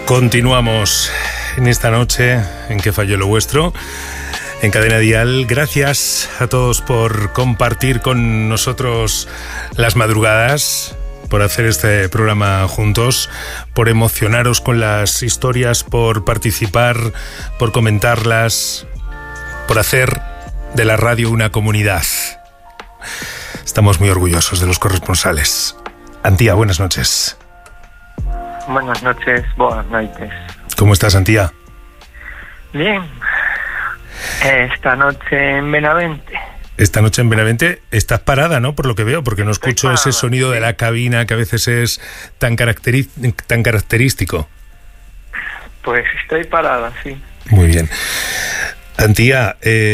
Continuamos en esta noche en Que falló lo vuestro, en Cadena Dial. Gracias a todos por compartir con nosotros las madrugadas, por hacer este programa juntos, por emocionaros con las historias, por participar, por comentarlas, por hacer de la radio una comunidad. Estamos muy orgullosos de los corresponsales. Antía, buenas noches. Buenas noches, buenas noches. ¿Cómo estás, Antía? Bien. Esta noche en Benavente. Esta noche en Benavente estás parada, ¿no? Por lo que veo, porque no escucho parada, ese sonido de la cabina que a veces es tan característico. Pues estoy parada, sí. Muy bien. Antía,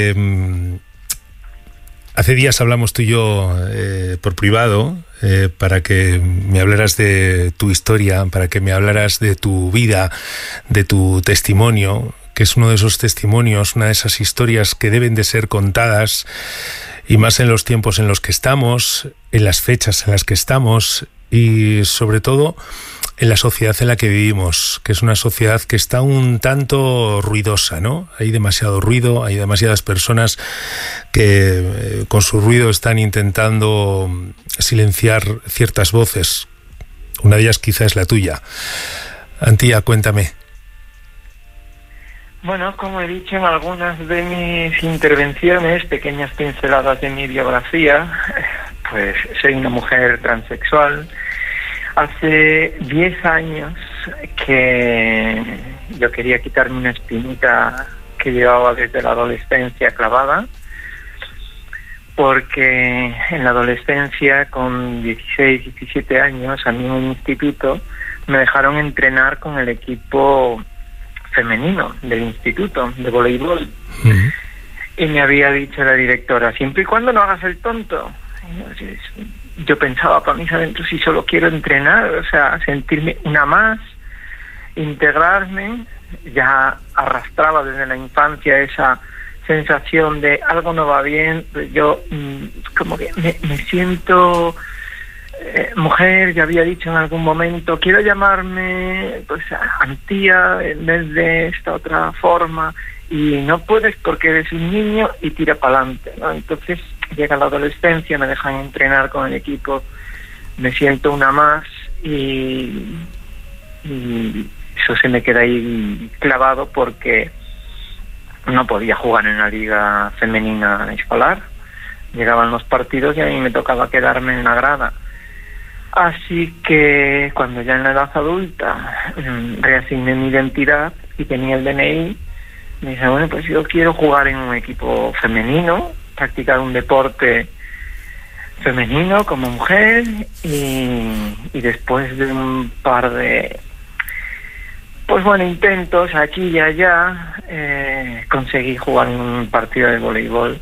hace días hablamos tú y yo por privado para que me hablaras de tu historia, para que me hablaras de tu vida, de tu testimonio, que es uno de esos testimonios, una de esas historias que deben de ser contadas, y más en los tiempos en los que estamos, en las fechas en las que estamos y sobre todo en la sociedad en la que vivimos, que es una sociedad que está un tanto ruidosa, ¿no? Hay demasiado ruido, hay demasiadas personas que con su ruido están intentando silenciar ciertas voces. Una de ellas quizá es la tuya. Antía, cuéntame. Bueno, como he dicho en algunas de mis intervenciones, pequeñas pinceladas de mi biografía, pues soy una mujer transexual. Hace 10 años que yo quería quitarme una espinita que llevaba desde la adolescencia clavada, porque en la adolescencia, con 16, 17 años, a mí en un instituto me dejaron entrenar con el equipo femenino del instituto de voleibol. Uh-huh. Y me había dicho la directora, siempre y cuando no hagas el tonto. Yo pensaba para mis adentros, si solo quiero entrenar, o sea, sentirme una más, integrarme. Ya arrastraba desde la infancia esa sensación de algo no va bien. Yo como que me siento mujer. Ya había dicho en algún momento, quiero llamarme pues Antía en vez de esta otra forma, y no puedes porque eres un niño y tira para adelante, ¿no? Entonces llega la adolescencia, me dejan entrenar con el equipo, me siento una más y eso se me queda ahí clavado, porque no podía jugar en la liga femenina escolar. Llegaban los partidos y a mí me tocaba quedarme en la grada. Así que cuando ya en la edad adulta reasigné mi identidad y tenía el DNI, me dije, bueno, pues yo quiero jugar en un equipo femenino, practicar un deporte femenino como mujer, y después de un par de intentos aquí y allá, conseguí jugar en un partido de voleibol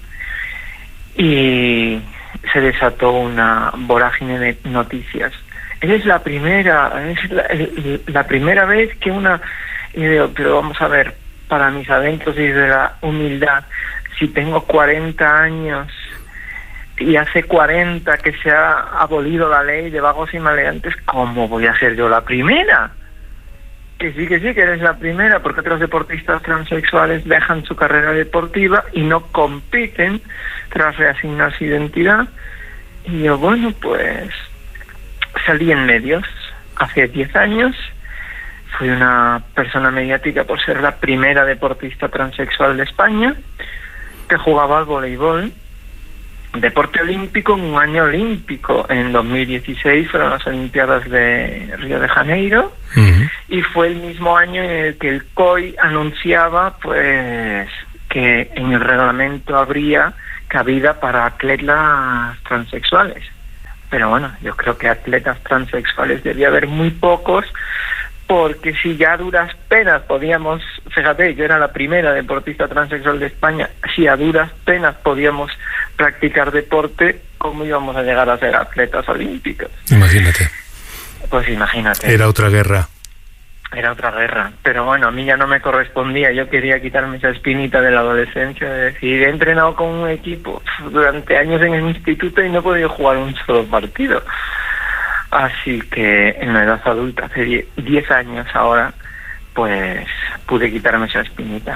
y se desató una vorágine de noticias. Es la primera vez que y digo, pero vamos a ver, para mis adentros y de la humildad, si tengo 40 años y hace 40 que se ha abolido la ley de vagos y maleantes, ¿cómo voy a ser yo la primera? Que sí, que eres la primera, porque otros deportistas transexuales dejan su carrera deportiva y no compiten tras reasignar su identidad. Y yo, bueno, pues salí en medios hace 10 años. Fui una persona mediática por ser la primera deportista transexual de España que jugaba al voleibol, deporte olímpico, en un año olímpico. En 2016 fueron las Olimpiadas de Río de Janeiro. Uh-huh. Y fue el mismo año en el que el COI anunciaba pues que en el reglamento habría cabida para atletas transexuales. Pero bueno, yo creo que atletas transexuales debía haber muy pocos, porque si ya a duras penas podíamos, fíjate, yo era la primera deportista transexual de España, si a duras penas podíamos practicar deporte, ¿cómo íbamos a llegar a ser atletas olímpicos? Imagínate. Pues imagínate. Era otra guerra. Pero bueno, a mí ya no me correspondía. Yo quería quitarme esa espinita de la adolescencia, de decir, he entrenado con un equipo durante años en el instituto y no he podido jugar un solo partido. Así que en la edad adulta, hace 10 años ahora, pues pude quitarme esa espinita.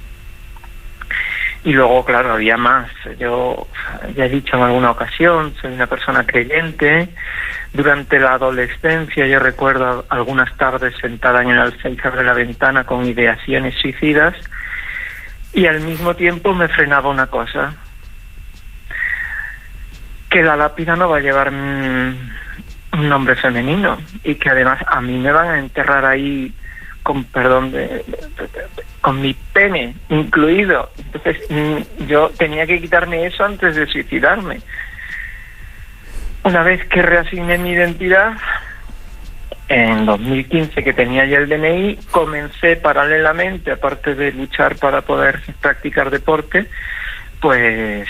Y luego, claro, había más. Yo ya he dicho en alguna ocasión, soy una persona creyente. Durante la adolescencia yo recuerdo algunas tardes sentada en el alféizar de la ventana con ideaciones suicidas, y al mismo tiempo me frenaba una cosa: que la lápida no va a llevar un nombre femenino, y que además a mí me van a enterrar ahí con perdón con mi pene incluido. Entonces yo tenía que quitarme eso antes de suicidarme. Una vez que reasigné mi identidad en 2015, que tenía ya el DNI, comencé paralelamente, aparte de luchar para poder practicar deporte, pues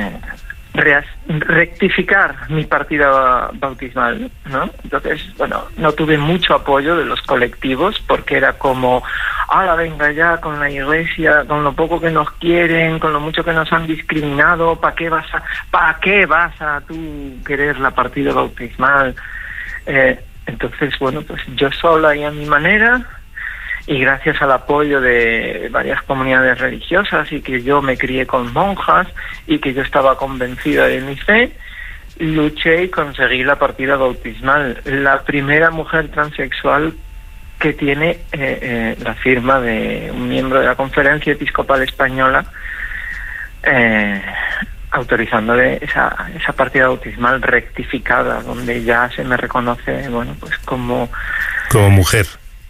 rectificar mi partida bautismal, ¿no? Entonces, bueno, no tuve mucho apoyo de los colectivos, porque era como, ¡hala, venga ya con la iglesia, con lo poco que nos quieren, con lo mucho que nos han discriminado, ¿para qué vas a tú querer la partida bautismal? Entonces, bueno, pues yo sola y a mi manera, y gracias al apoyo de varias comunidades religiosas, y que yo me crié con monjas y que yo estaba convencida de mi fe, luché y conseguí la partida bautismal. La primera mujer transexual que tiene la firma de un miembro de la Conferencia Episcopal Española, autorizándole esa partida bautismal rectificada, donde ya se me reconoce, bueno, pues como mujer,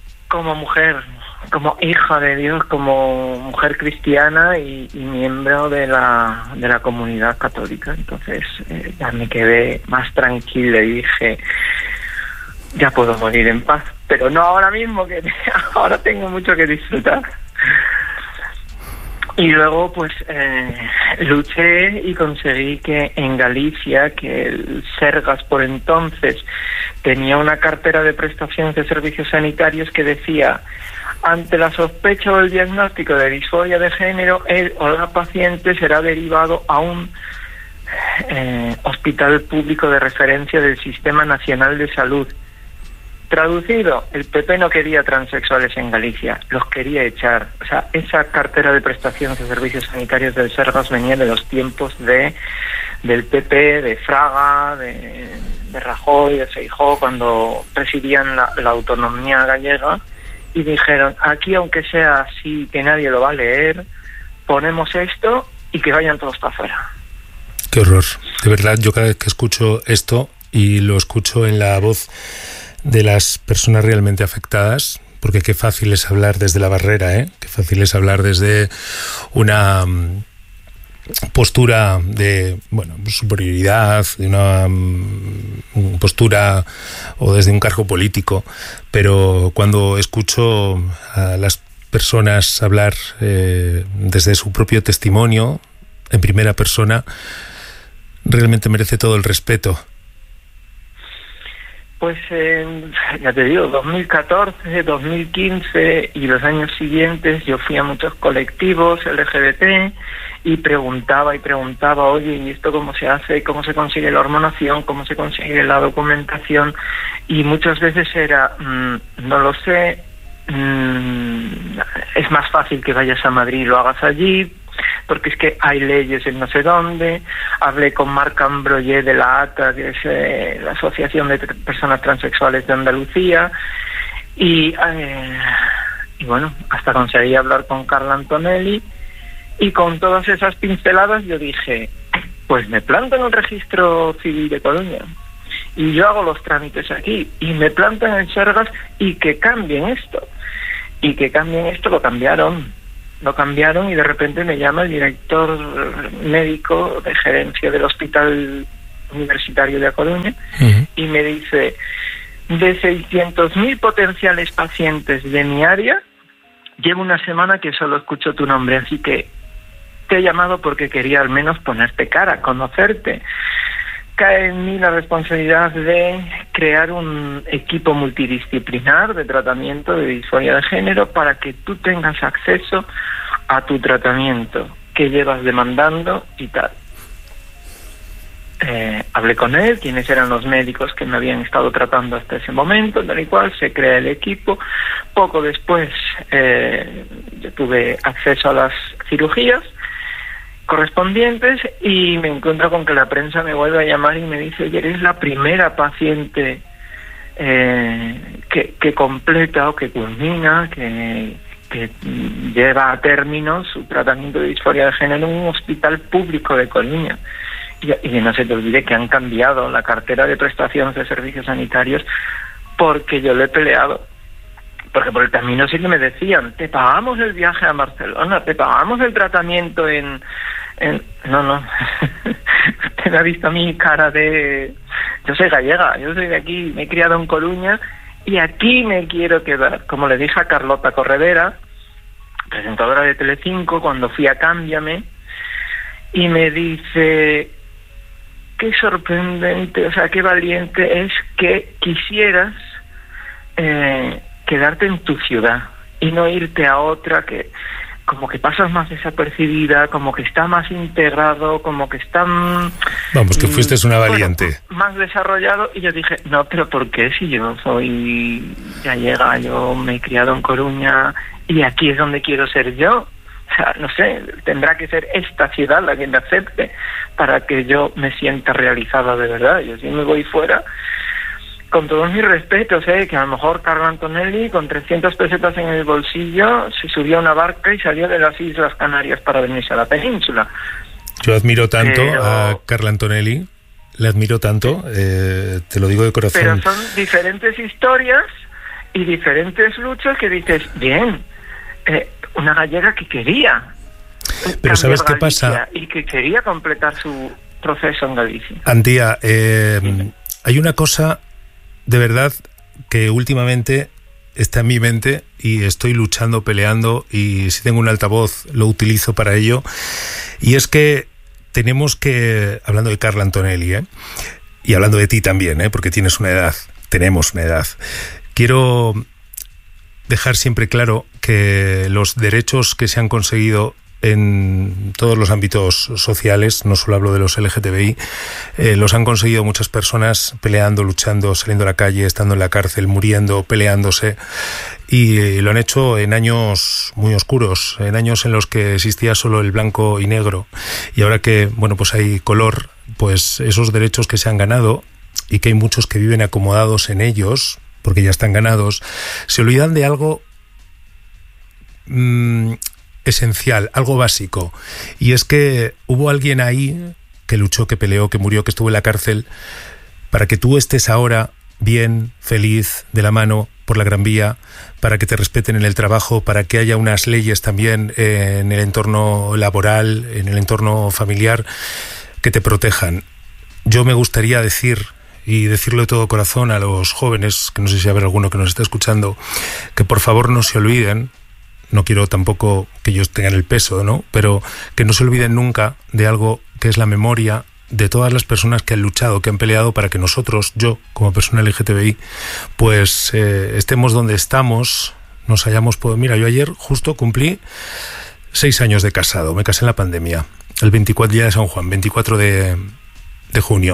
como hija de Dios, como mujer cristiana y miembro de la comunidad católica. Entonces ya me quedé más tranquila y dije, ya puedo morir en paz, pero no ahora mismo, que ahora tengo mucho que disfrutar. Y luego pues luché y conseguí que en Galicia, que el Sergas por entonces tenía una cartera de prestaciones de servicios sanitarios que decía: ante la sospecha o el diagnóstico de disforia de género, el o la paciente será derivado a un hospital público de referencia del Sistema Nacional de Salud. Traducido, el PP no quería transexuales en Galicia, los quería echar. O sea, esa cartera de prestaciones de servicios sanitarios del Sergas venía de los tiempos del PP, de Fraga, de Rajoy, de Feijóo, cuando presidían la autonomía gallega, y dijeron: aquí, aunque sea así, que nadie lo va a leer, ponemos esto y que vayan todos para afuera. Qué horror. De verdad, yo cada vez que escucho esto, y lo escucho en la voz de las personas realmente afectadas, porque qué fácil es hablar desde la barrera, qué fácil es hablar desde una postura de, bueno, superioridad, de una postura o desde un cargo político, pero cuando escucho a las personas hablar desde su propio testimonio, en primera persona, realmente merece todo el respeto. Pues ya te digo, 2014, 2015 y los años siguientes yo fui a muchos colectivos LGBT y preguntaba, oye, ¿y esto cómo se hace? ¿Cómo se consigue la hormonación? ¿Cómo se consigue la documentación? Y muchas veces era, no lo sé, es más fácil que vayas a Madrid y lo hagas allí, porque es que hay leyes en no sé dónde. Hablé con Marc Ambroyer de la ATA, que es la Asociación de Personas Transexuales de Andalucía, y bueno, hasta conseguí hablar con Carla Antonelli, y con todas esas pinceladas yo dije, pues me planto en el registro civil de Coruña, y yo hago los trámites aquí, y me planto en el Sergas, y que cambien esto. Lo cambiaron y de repente me llama el director médico de gerencia del Hospital Universitario de A Coruña, y me dice: de 600.000 potenciales pacientes de mi área, llevo una semana que solo escucho tu nombre, así que te he llamado porque quería al menos ponerte cara, conocerte. Cae en mí la responsabilidad de crear un equipo multidisciplinar de tratamiento de disforia de género para que tú tengas acceso a tu tratamiento que llevas demandando y tal. hablé con él, quiénes eran los médicos que me habían estado tratando hasta ese momento, tal y cual, se crea el equipo. Poco después yo tuve acceso a las cirugías correspondientes y me encuentro con que la prensa me vuelve a llamar y me dice: oye, eres la primera paciente que completa o que culmina, que lleva a término su tratamiento de disforia de género en un hospital público de Coruña. Y no se te olvide que han cambiado la cartera de prestaciones de servicios sanitarios porque yo lo he peleado. Porque por el camino sí que me decían: te pagamos el viaje a Barcelona, te pagamos el tratamiento en... No. Usted me ha visto a mi cara de... Yo soy gallega, yo soy de aquí, me he criado en Coruña y aquí me quiero quedar. Como le dije a Carlota Corredera, presentadora de Telecinco, cuando fui a Cámbiame, y me dice: qué sorprendente, o sea, qué valiente es que quisieras quedarte en tu ciudad y no irte a otra que como que pasas más desapercibida, como que está más integrado, como que está... Vamos, que fuiste una valiente. Más desarrollado. Y yo dije: no, pero ¿por qué? Si yo soy gallega, yo me he criado en Coruña y aquí es donde quiero ser yo. O sea, no sé, tendrá que ser esta ciudad la que me acepte para que yo me sienta realizada de verdad. Yo si me voy fuera, con todos mis respetos, que a lo mejor Carlo Antonelli con 300 pesetas en el bolsillo se subió a una barca y salió de las Islas Canarias para venirse a la península. Yo admiro tanto a Carlo Antonelli, le admiro tanto, te lo digo de corazón. Pero son diferentes historias y diferentes luchas que dices: bien, una gallega que quería. Pero ¿sabes qué pasa? Y que quería completar su proceso en Galicia. Antía, hay una cosa de verdad que últimamente está en mi mente y estoy luchando, peleando, y si tengo un altavoz lo utilizo para ello, y es que tenemos que, hablando de Carlo Antonelli, y hablando de ti también, porque tienes una edad, tenemos una edad, quiero dejar siempre claro que los derechos que se han conseguido en todos los ámbitos sociales, no solo hablo de los LGTBI, los han conseguido muchas personas peleando, luchando, saliendo a la calle, estando en la cárcel, muriendo, peleándose, y lo han hecho en años muy oscuros, en años en los que existía solo el blanco y negro, y ahora que, bueno, pues hay color, pues esos derechos que se han ganado y que hay muchos que viven acomodados en ellos, porque ya están ganados, se olvidan de algo esencial, algo básico, y es que hubo alguien ahí que luchó, que peleó, que murió, que estuvo en la cárcel para que tú estés ahora bien, feliz, de la mano por la Gran Vía, para que te respeten en el trabajo, para que haya unas leyes también en el entorno laboral, en el entorno familiar, que te protejan. Yo me gustaría decir, y decirlo de todo corazón a los jóvenes, que no sé si habrá alguno que nos está escuchando, que por favor no se olviden. No quiero tampoco que ellos tengan el peso, ¿no? Pero que no se olviden nunca de algo que es la memoria de todas las personas que han luchado, que han peleado para que nosotros, yo como persona LGTBI, pues estemos donde estamos, nos hayamos podido... Mira, yo ayer justo cumplí 6 años de casado, me casé en la pandemia, el 24 día de San Juan, 24 de junio,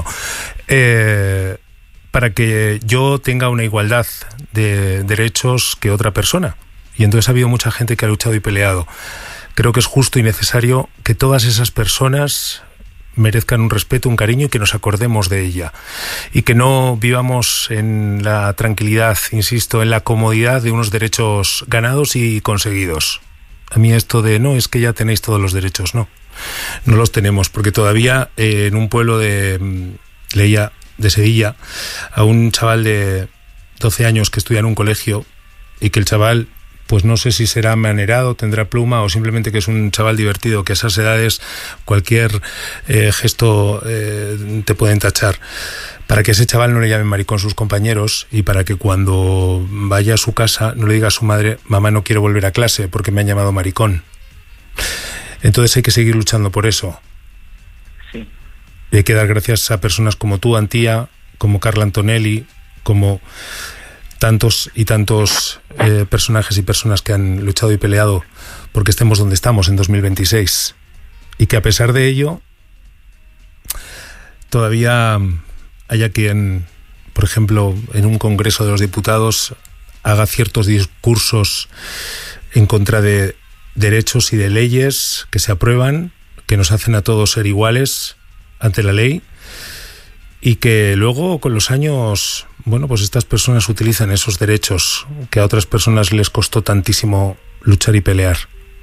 para que yo tenga una igualdad de derechos que otra persona. Y entonces ha habido mucha gente que ha luchado y peleado. Creo que es justo y necesario que todas esas personas merezcan un respeto, un cariño, y que nos acordemos de ella. Y que no vivamos en la tranquilidad, insisto, en la comodidad de unos derechos ganados y conseguidos. A mí esto de, no, es que ya tenéis todos los derechos, no los tenemos, porque todavía en un pueblo leía de Sevilla a un chaval de 12 años que estudia en un colegio, y que el chaval, pues no sé si será manerado, tendrá pluma, o simplemente que es un chaval divertido, que a esas edades cualquier gesto te pueden tachar. Para que ese chaval no le llame maricón sus compañeros, y para que cuando vaya a su casa no le diga a su madre: mamá, no quiero volver a clase porque me han llamado maricón. Entonces hay que seguir luchando por eso. Sí. Y hay que dar gracias a personas como tú, Antía, como Carlo Antonelli, como tantos y tantos personajes y personas que han luchado y peleado porque estemos donde estamos en 2026, y que a pesar de ello todavía haya quien, por ejemplo, en un Congreso de los Diputados haga ciertos discursos en contra de derechos y de leyes que se aprueban, que nos hacen a todos ser iguales ante la ley, y que luego con los años, bueno, pues estas personas utilizan esos derechos que a otras personas les costó tantísimo luchar y pelear.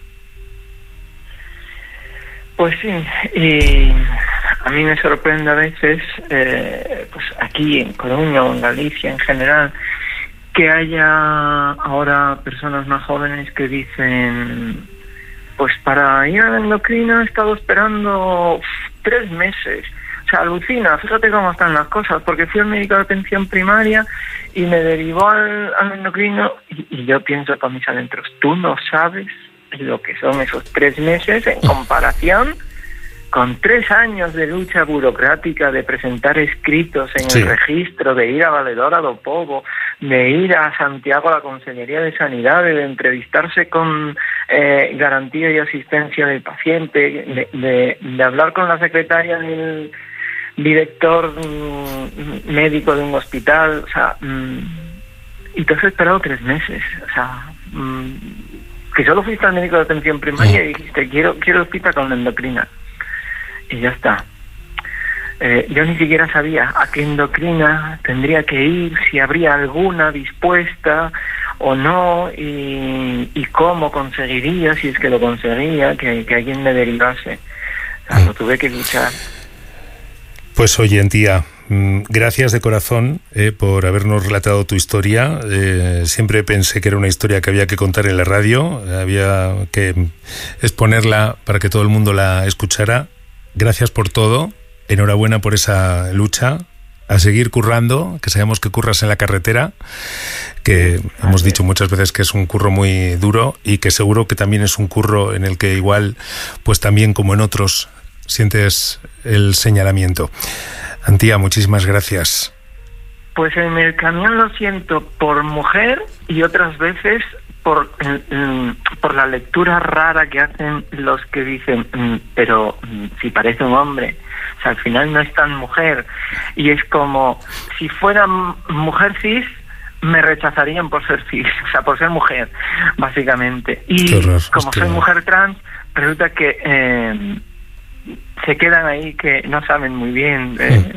Pues sí, y a mí me sorprende a veces, pues aquí en Coruña o en Galicia en general, que haya ahora personas más jóvenes que dicen, pues para ir a la endocrina he estado esperando 3 meses. O sea, alucina, fíjate cómo están las cosas, porque fui al médico de atención primaria y me derivó al endocrino y yo pienso con mis adentros, tú no sabes lo que son esos 3 meses en comparación con 3 años de lucha burocrática, de presentar escritos en el registro, de ir a Valedora do Pobo, de ir a Santiago a la Consellería de Sanidad, de entrevistarse con garantía y asistencia del paciente, de hablar con la secretaria del director médico de un hospital, o sea, y te has esperado 3 meses, o sea, que solo fuiste al médico de atención primaria y dijiste, quiero cita con la endocrina. Y ya está. Yo ni siquiera sabía a qué endocrina tendría que ir, si habría alguna dispuesta o no, y cómo conseguiría, si es que lo conseguiría, que alguien me derivase. O sea, lo tuve que luchar. Pues oye, tía, gracias de corazón por habernos relatado tu historia. Siempre pensé que era una historia que había que contar en la radio, había que exponerla para que todo el mundo la escuchara. Gracias por todo, enhorabuena por esa lucha, a seguir currando, que sabemos que curras en la carretera, que hemos dicho muchas veces que es un curro muy duro y que seguro que también es un curro en el que igual, pues también como en otros, sientes el señalamiento. Antía, muchísimas gracias. Pues en el camión lo siento por mujer y otras veces por la lectura rara que hacen los que dicen, pero si parece un hombre, o sea, al final no es tan mujer, y es como si fuera mujer cis me rechazarían por ser cis, o sea, por ser mujer, básicamente, y como soy mujer trans, resulta que se quedan ahí que no saben muy bien.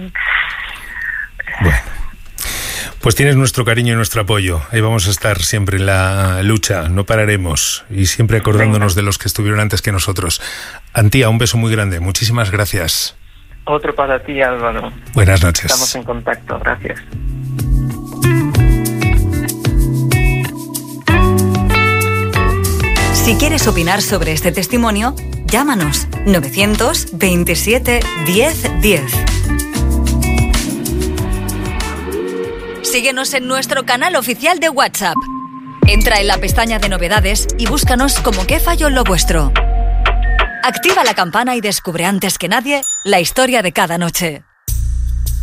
Bueno. Pues tienes nuestro cariño y nuestro apoyo. Ahí vamos a estar siempre en la lucha, no pararemos, y siempre acordándonos de los que estuvieron antes que nosotros. Antía, un beso muy grande, muchísimas gracias. Otro para ti, Álvaro. Buenas noches. Estamos en contacto, gracias. Si quieres opinar sobre este testimonio, llámanos 927 10 10. Síguenos en nuestro canal oficial de WhatsApp. Entra en la pestaña de novedades y búscanos como ¿Qué falló en lo vuestro? Activa la campana y descubre antes que nadie la historia de cada noche.